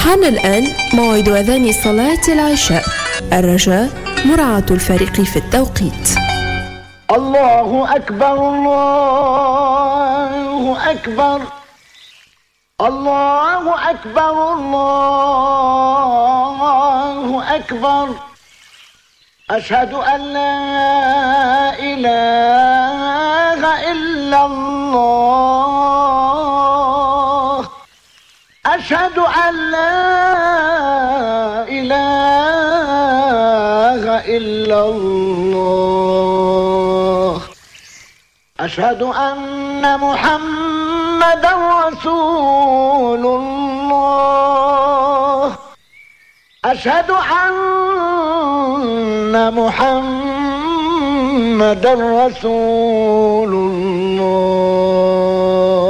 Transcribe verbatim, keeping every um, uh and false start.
حان الآن موعد أذان صلاة العشاء. الرجاء مراعاة الفريق في التوقيت. الله أكبر الله أكبر الله أكبر الله أكبر أشهد أن لا إله إلا الله أشهد أن لا إله إلا الله أشهد أن محمدا رسول الله أشهد أن محمدا رسول الله